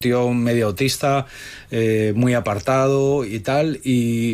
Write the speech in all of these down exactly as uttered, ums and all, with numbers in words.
tío medio autista, eh, muy apartado y tal, y,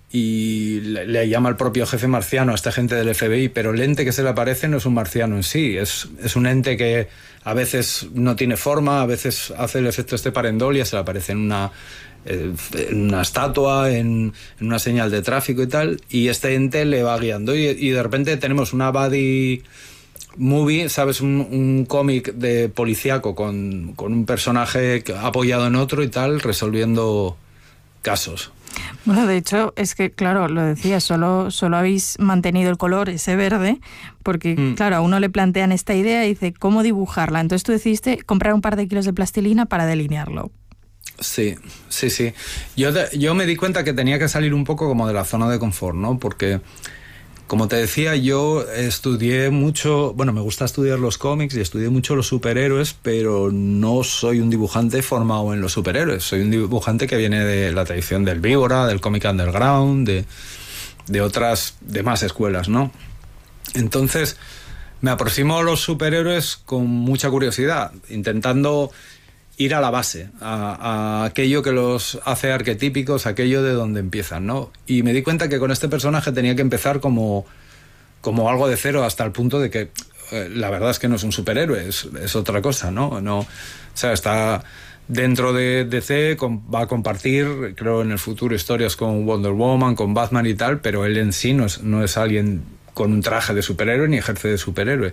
y le, le llama el propio jefe marciano a este agente del F B I, pero el ente que se le aparece no es un marciano en sí, es, es un ente que a veces no tiene forma, a veces hace el efecto este pareidolia, se le aparece en una, eh, en una estatua, en, en una señal de tráfico y tal, y este ente le va guiando, y, y de repente tenemos una buddy movie, ¿sabes? Un, un cómic de policíaco con, con un personaje apoyado en otro y tal, resolviendo casos. Bueno, de hecho, es que, claro, lo decía, solo, solo habéis mantenido el color, ese verde, porque, mm. claro, a uno le plantean esta idea y dice, ¿cómo dibujarla? Entonces tú decidiste comprar un par de kilos de plastilina para delinearlo. Sí, sí, sí. Yo, yo me di cuenta que tenía que salir un poco como de la zona de confort, ¿no? Porque, como te decía, yo estudié mucho, bueno, me gusta estudiar los cómics y estudié mucho los superhéroes, pero no soy un dibujante formado en los superhéroes. Soy un dibujante que viene de la tradición del Víbora, del cómic underground, de, de otras demás escuelas, ¿no? Entonces, me aproximo a los superhéroes con mucha curiosidad, intentando ir a la base, a, a aquello que los hace arquetípicos, aquello de donde empiezan, ¿no? Y me di cuenta que con este personaje tenía que empezar como, como algo de cero, hasta el punto de que eh, la verdad es que no es un superhéroe, es, es otra cosa, ¿no? No, o sea, está dentro de D C, con, va a compartir, creo, en el futuro historias con Wonder Woman, con Batman y tal, pero él en sí no es, no es alguien con un traje de superhéroe ni ejerce de superhéroe.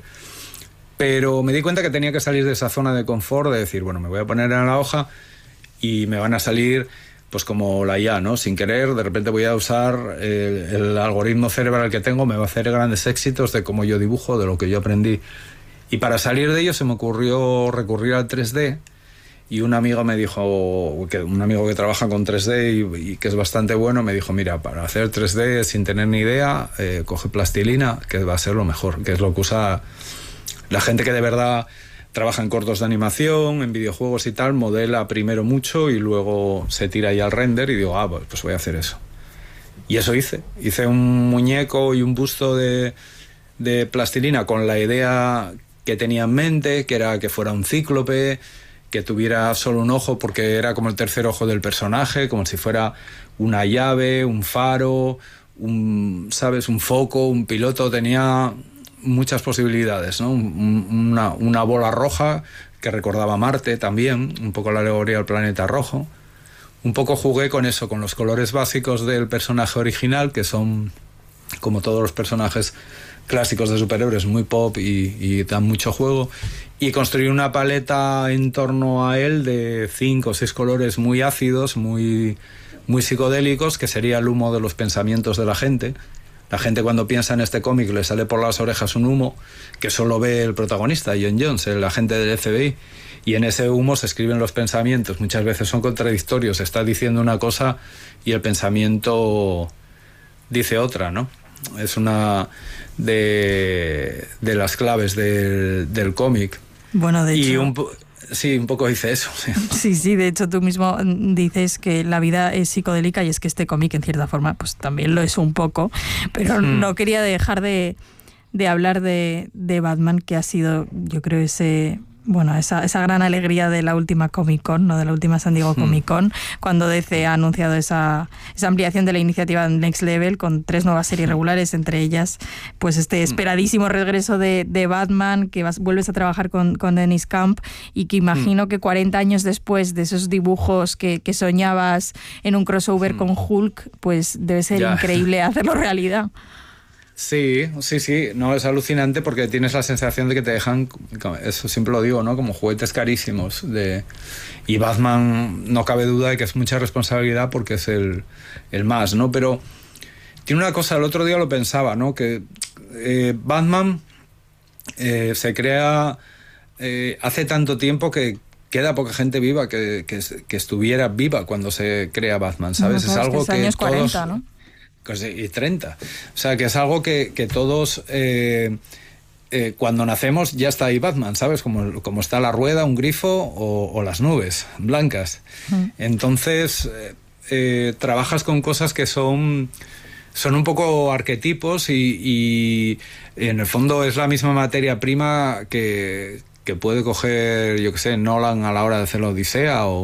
Pero me di cuenta que tenía que salir de esa zona de confort, de decir, bueno, me voy a poner en la hoja y me van a salir, pues como la I A, ¿no? Sin querer, de repente voy a usar el, el algoritmo cerebral que tengo, me va a hacer grandes éxitos de cómo yo dibujo, de lo que yo aprendí. Y para salir de ello se me ocurrió recurrir al tres D, y un amigo me dijo, que un amigo que trabaja con tres D y, y que es bastante bueno, me dijo, mira, para hacer tres D sin tener ni idea, eh, coge plastilina, que va a ser lo mejor, que es lo que usa la gente que de verdad trabaja en cortos de animación, en videojuegos y tal, modela primero mucho y luego se tira ahí al render, y digo, ah, pues voy a hacer eso. Y eso hice. Hice un muñeco y un busto de, de plastilina con la idea que tenía en mente, que era que fuera un cíclope, que tuviera solo un ojo porque era como el tercer ojo del personaje, como si fuera una llave, un faro, un, ¿sabes? Un foco, un piloto. Tenía muchas posibilidades, ¿no? Una, una bola roja que recordaba Marte también, un poco la alegoría al planeta rojo. Un poco jugué con eso, con los colores básicos del personaje original, que son, como todos los personajes clásicos de superhéroes, muy pop y, y dan mucho juego, y construí una paleta en torno a él de cinco o seis colores muy ácidos, muy, muy psicodélicos, que sería el humo de los pensamientos de la gente. La gente, cuando piensa en este cómic, le sale por las orejas un humo que solo ve el protagonista, John Jones, el agente del F B I, y en ese humo se escriben los pensamientos. Muchas veces son contradictorios, está diciendo una cosa y el pensamiento dice otra, ¿no? Es una de, de las claves del, del cómic. Bueno, de hecho... Y un, sí, un poco hice eso. Sí. sí, sí, de hecho tú mismo dices que la vida es psicodélica, y es que este cómic en cierta forma pues también lo es un poco, pero mm. no quería dejar de, de hablar de, de Batman, que ha sido, yo creo, ese... Bueno, esa, esa gran alegría de la última Comic Con, ¿no? De la última San Diego Comic Con, cuando D C ha anunciado esa, esa ampliación de la iniciativa Next Level con tres nuevas series regulares, entre ellas pues este esperadísimo regreso de, de Batman, que vas, vuelves a trabajar con, con Dennis Camp, y que imagino que cuarenta años después de esos dibujos que, que soñabas en un crossover con Hulk, pues debe ser ya. increíble hacerlo realidad. Sí, sí, sí, no, es alucinante porque tienes la sensación de que te dejan, eso siempre lo digo, ¿no? Como juguetes carísimos. De, y Batman, no cabe duda de que es mucha responsabilidad porque es el, el más, ¿no? Pero tiene una cosa, el otro día lo pensaba, ¿no? Que eh, Batman eh, se crea eh, hace tanto tiempo que queda poca gente viva que, que, que estuviera viva cuando se crea Batman, ¿sabes? No, es algo que, que años todos... cuarenta, ¿no? Y treinta. O sea, que es algo que, que todos, eh, eh, cuando nacemos, ya está ahí Batman, ¿sabes? Como, como está la rueda, un grifo o, o las nubes blancas. Mm. Entonces, eh, eh, trabajas con cosas que son, son un poco arquetipos y, y en el fondo es la misma materia prima que, que puede coger, yo qué sé, Nolan a la hora de hacer la Odisea o